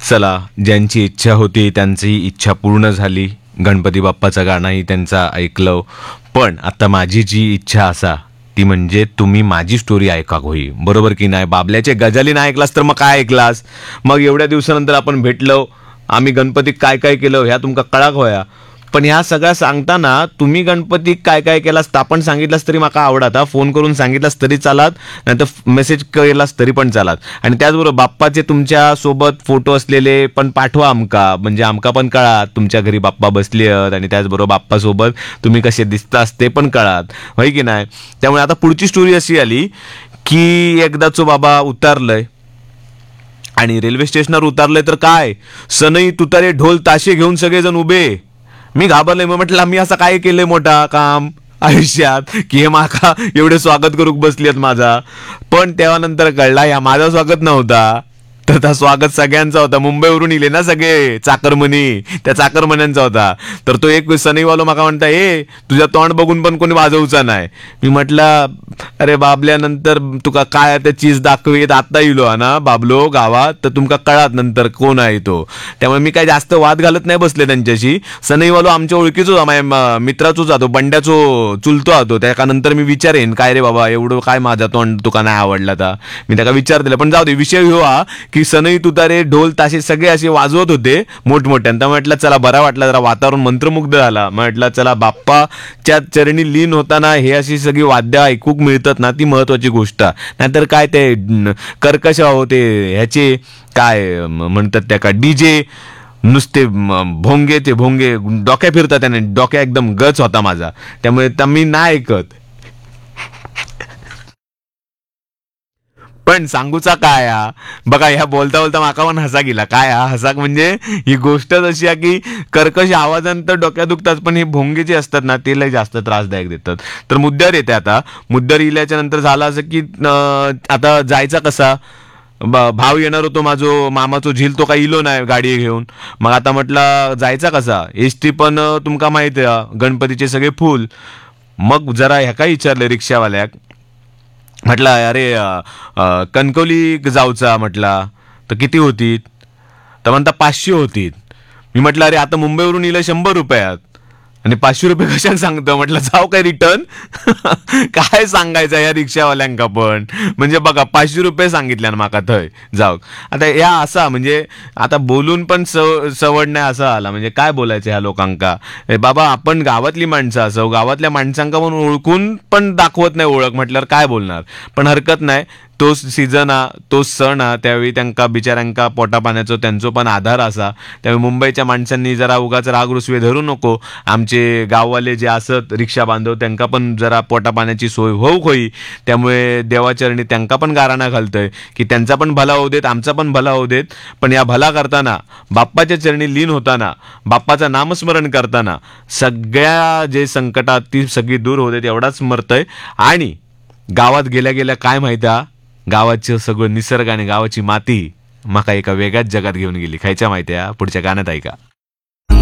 चला, ज्यांची इच्छा होती त्यांची इच्छा पूर्ण झाली. गणपती बाप्पाचं गाणंही त्यांचा ऐकलं. पण आता माझी जी इच्छा असा ती म्हणजे तुम्ही माझी स्टोरी ऐका होई, बरोबर की नाही. बाबल्याचे गजाली नाही ऐकलास तर मग काय ऐकलास. मग एवढ्या दिवसानंतर आपण भेटलो, आम्ही गणपतीत काय काय केलं ह्या तुमका कळाक होया. पण ह्या सगळ्या सांगताना तुम्ही गणपतीत काय काय केलास आपण सांगितलास तरी माका आवडत. फोन करून सांगितलास तरी चालात, नाहीतर मेसेज केलास तरी पण चालात. आणि त्याचबरोबर बाप्पाचे तुमच्या सोबत फोटो असलेले पण पाठवा आमका, म्हणजे आमका पण कळात तुमच्या घरी बाप्पा बसले आहेत आणि त्याचबरोबर बाप्पासोबत तुम्ही कसे दिसतास ते पण कळात, होय की नाही. त्यामुळे आता पुढची स्टोरी अशी आली की एकदाचो बाबा उतारलंय आणि रेल्वे स्टेशनवर उतारलंय तर काय सनई तुतारे ढोल ताशे घेऊन सगळेजण उभे. मी घाबरले. मग म्हटलं मी असं काय केलंय मोठा काम आयुष्यात की हे माका एवढे स्वागत करूक बसली आहेत माझा. पण तेव्हा नंतर कळला या माझा स्वागत नव्हता, तर त्या स्वागत सगळ्यांचा होता. मुंबईवरून इले ना सगळे चाकरमनी, त्या चाकरमन्यांचा होता. तर तो एक सनईवालो माका म्हणता, ए तुझ्या तोंड बघून पण कोणी वाजवचा नाही. मी म्हटलं अरे बाबल्यानंतर तुका काय त्या चीज दाखवीत आता इलो ना बाबलो गावात, तर तुमका कळात नंतर कोण आहे तो. त्यामुळे मी काय जास्त वाद घालत नाही बसले त्यांच्याशी. सनईवालो आमच्या ओळखीचो माझ्या मित्राचोच जातो, बंड्याचो चुलतो होतो. त्यानंतर मी विचारेन काय रे बाबा एवढं काय माझा तोंड तुका नाही आवडला. तर मी त्याला विचार दिला. पण जाऊ दे, विषय हो हा की सनई तुतारे ढोल ताशे सगळे असे वाजवत होते मोठमोठ्यानं. तर म्हटलं चला बरा वाटला, जरा वातावरण मंत्रमुग्ध झाला. म्हटलं चला बाप्पाच्या चरणी लीन होताना हे अशी सगळी वाद्य ऐकूक मिळतात ना, ती महत्वाची गोष्ट. नाहीतर काय ते कर्कश होते ह्याचे काय म्हणतात त्या का डीजे नुसते भोंगे, ते भोंगे डोक्या फिरतात त्याने, डोक्या एकदम गच होता माझा. त्यामुळे मी नाही ऐकत. पण सांगूचा काय बघा, ह्या बोलता बोलता माका पण हसा गेला. काय हसाक म्हणजे ही गोष्टच अशी आहे की कर्कश आवाजानंतर डोक्यात दुखतात, पण हे भोंगे जे असतात ना ते लय जास्त त्रासदायक देतात. तर मुद्द्यावर येते. आता मुद्द्यावर इल्याच्या नंतर झालं असं की आता जायचा कसा. भाव येणार होतो माझो मामाचो झील, तो काही इलो नाही गाडी घेऊन. मग आता म्हटलं जायचा कसा. एसटी पण तुमका माहिती आहे गणपतीचे सगळे फुल. मग जरा ह्या काय विचारलं रिक्षावाल्याक, म्हटलं अरे कणकवली जाऊचा म्हटला तर किती होती. तर म्हणता 500 होती. मी म्हटलं अरे आता मुंबईवरून इलं 100 रुपयात आणि 500 रुपये कशाला सांगतो. म्हटलं जाऊ काय रिटर्न काय सांगायचं या रिक्षावाल्यांका पण. म्हणजे बघा 500 रुपये सांगितल्या ना माका थंय जाऊ. आता या असा म्हणजे आता बोलून पण सवड नाही असा आला. म्हणजे काय बोलायचं ह्या लोकांका. बाबा आपण गावातली माणसं असो, गावातल्या माणसांका पण ओळखून पण दाखवत नाही ओळख म्हटल्यावर काय बोलणार. पण हरकत नाही, तोच सीझन तोच सण त्यावेळी त्यांना बिचाऱ्यांका पोटा पाण्याचो त्यांचो पण आधार असा. त्यावेळी मुंबईच्या माणसांनी जरा उगाच राग रुसवे धरू नको. आमचे गाववाले जे असत रिक्षा बांधव त्यांना पण जरा पोटा पाण्याची सोय होऊ होई. त्यामुळे देवाचरणी त्यांना पण गाराणा घालतोय की त्यांचा पण भला होऊ देत, आमचा पण भला होऊ देत. पण या भला करताना बाप्पाच्या चरणी लीन होताना, बाप्पाचं नामस्मरण करताना सगळ्या जे संकटात ती सगळी दूर होऊ देत एवढाच मरतय. आणि गावात गेल्या गेल्या काय माहिती गावाचं सगळं निसर्ग आणि गावाची माती माका एका वेगळ्याच जगात घेऊन गेली. खायच्या माहिती आहे पुढच्या गाण्यात ऐका.